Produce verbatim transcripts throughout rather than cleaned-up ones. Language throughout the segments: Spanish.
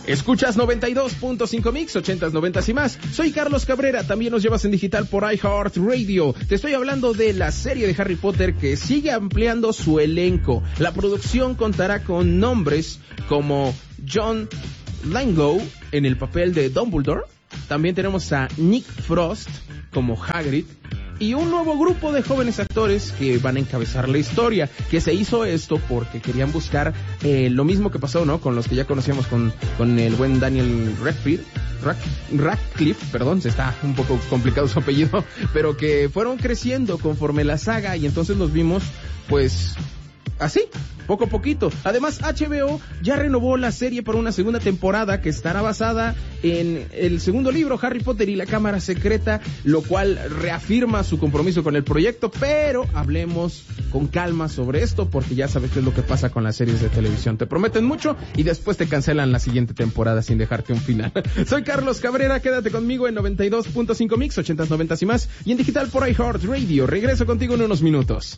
Escuchas noventa y dos punto cinco Mix, ochentas, noventas y más. Soy Carlos Cabrera, también nos llevas en digital por iHeartRadio. Te estoy hablando de la serie de Harry Potter que sigue ampliando su elenco. La producción contará con nombres como John Lithgow en el papel de Dumbledore. También tenemos a Nick Frost como Hagrid. Y un nuevo grupo de jóvenes actores que van a encabezar la historia, que se hizo esto porque querían buscar eh, lo mismo que pasó, ¿no? Con los que ya conocíamos con, con el buen Daniel Radcliffe, Radcliffe, perdón, se está un poco complicado su apellido, pero que fueron creciendo conforme la saga y entonces nos vimos, pues, así, poco a poquito. Además, H B O ya renovó la serie para una segunda temporada que estará basada en el segundo libro, Harry Potter y la Cámara Secreta, lo cual reafirma su compromiso con el proyecto, pero hablemos con calma sobre esto porque ya sabes qué es lo que pasa con las series de televisión. Te prometen mucho y después te cancelan la siguiente temporada sin dejarte un final. Soy Carlos Cabrera, quédate conmigo en noventa y dos punto cinco Mix, ochentas, noventas y más, y en digital por iHeartRadio. Regreso contigo en unos minutos.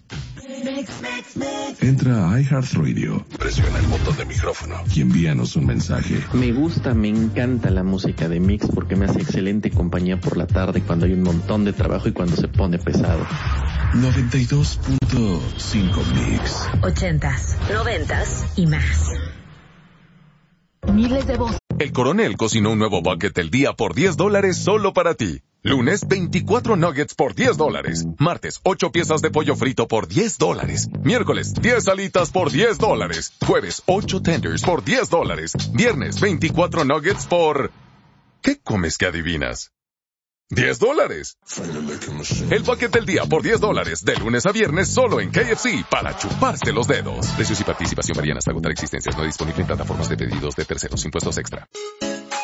Entra a iHeartRadio, presiona el botón de micrófono y envíanos un mensaje. Me gusta, me encanta la música de Mix porque me hace excelente compañía por la tarde cuando hay un montón de trabajo y cuando se pone pesado. noventa y dos punto cinco Mix. Ochentas, noventas y más. Miles de voces. El Coronel cocinó un nuevo bucket del día por diez dólares solo para ti. Lunes, veinticuatro nuggets por diez dólares. Martes, ocho piezas de pollo frito por diez dólares. Miércoles, diez alitas por diez dólares. Jueves, ocho tenders por diez dólares. Viernes, veinticuatro nuggets por... ¿Qué comes que adivinas? diez dólares. El bucket del día por diez dólares. De lunes a viernes solo en K F C para chuparse los dedos. Precios y participación varían hasta agotar existencias. No disponible en plataformas de pedidos de terceros. Impuestos extra.